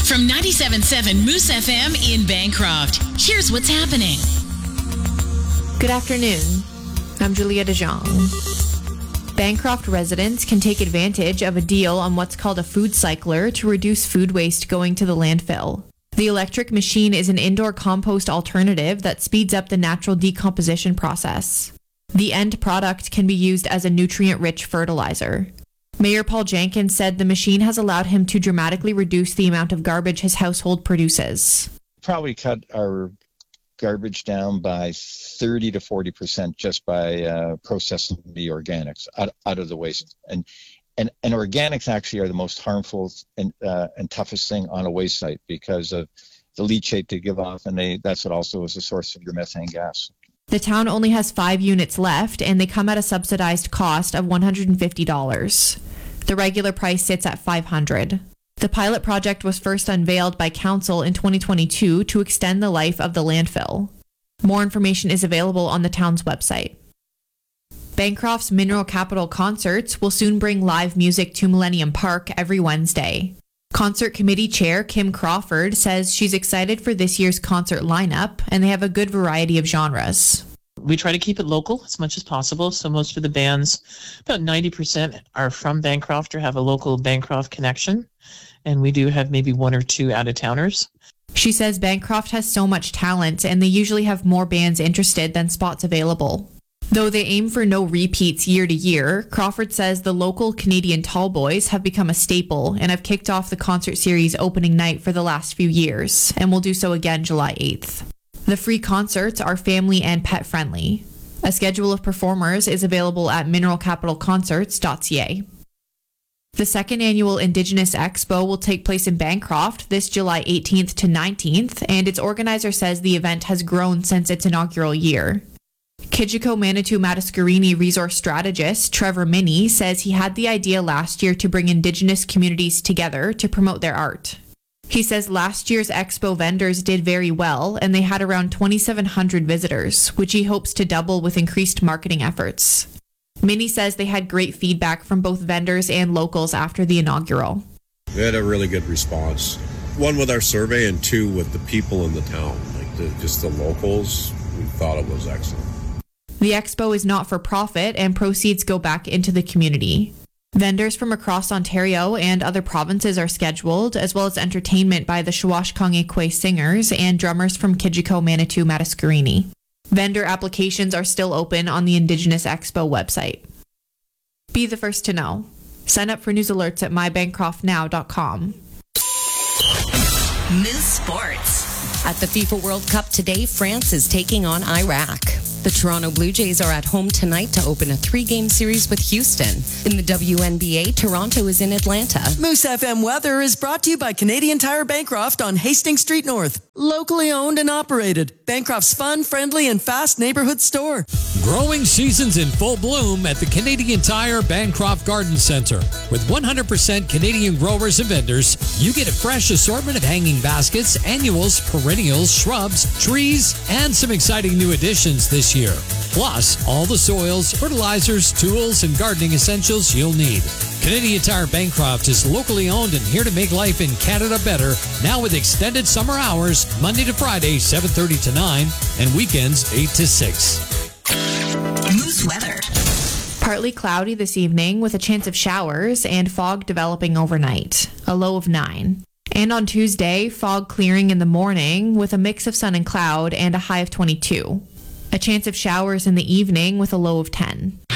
From 97.7 Moose FM in Bancroft, here's what's happening. Good afternoon. I'm Julia DeJong. Bancroft residents can take advantage of a deal on what's called a food cycler to reduce food waste going to the landfill. The electric machine is an indoor compost alternative that speeds up the natural decomposition process. The end product can be used as a nutrient-rich fertilizer. Mayor Paul Jenkins said the machine has allowed him to dramatically reduce the amount of garbage his household produces. Probably cut our garbage down by 30 to 40% just by processing the organics out of the waste. And organics actually are the most harmful and toughest thing on a waste site because of the leachate they give off, and that's what also is the source of your methane gas. The town only has 5 units left, and they come at a subsidized cost of $150. The regular price sits at $500. The pilot project was first unveiled by council in 2022 to extend the life of the landfill. More information is available on the town's website. Bancroft's Mineral Capital Concerts will soon bring live music to Millennium Park every Wednesday. Concert Committee Chair Kim Crawford says she's excited for this year's concert lineup, and they have a good variety of genres. We try to keep it local as much as possible, so most of the bands, about 90%, are from Bancroft or have a local Bancroft connection, and we do have maybe 1 or 2 out-of-towners. She says Bancroft has so much talent, and they usually have more bands interested than spots available. Though they aim for no repeats year to year, Crawford says the local Canadian Tallboys have become a staple and have kicked off the concert series opening night for the last few years, and will do so again July 8th. The free concerts are family and pet friendly. A schedule of performers is available at mineralcapitalconcerts.ca. The second annual Indigenous Expo will take place in Bancroft this July 18th to 19th, and its organizer says the event has grown since its inaugural year. Kijiko Manitou Mataskarini resource strategist Trevor Minnie says he had the idea last year to bring Indigenous communities together to promote their art. He says last year's expo vendors did very well, and they had around 2,700 visitors, which he hopes to double with increased marketing efforts. Minnie says they had great feedback from both vendors and locals after the inaugural. We had a really good response. 1 with our survey and 2 with the people in the town, just the locals. We thought it was excellent. The expo is not for profit, and proceeds go back into the community. Vendors from across Ontario and other provinces are scheduled, as well as entertainment by the Shawashkang-Ikwe singers and drummers from Kijiko Manitou Mataskarini. Vendor applications are still open on the Indigenous Expo website. Be the first to know. Sign up for news alerts at mybancroftnow.com. Moose Sports. At the FIFA World Cup today, France is taking on Iraq. The Toronto Blue Jays are at home tonight to open a 3-game series with Houston. In the WNBA, Toronto is in Atlanta. Moose FM weather is brought to you by Canadian Tire Bancroft on Hastings Street North. Locally owned and operated. Bancroft's fun, friendly, and fast neighborhood store. Growing season's in full bloom at the Canadian Tire Bancroft Garden Center. With 100% Canadian growers and vendors, you get a fresh assortment of hanging baskets, annuals, perennials, shrubs, trees, and some exciting new additions this year. Plus, all the soils, fertilizers, tools, and gardening essentials you'll need. Canadian Tire Bancroft is locally owned and here to make life in Canada better, now with extended summer hours, Monday to Friday, 7:30 to 9, and weekends, 8 to 6. Moose weather. Partly cloudy this evening with a chance of showers and fog developing overnight, a low of 9. And on Tuesday, fog clearing in the morning with a mix of sun and cloud and a high of 22. A chance of showers in the evening with a low of 10.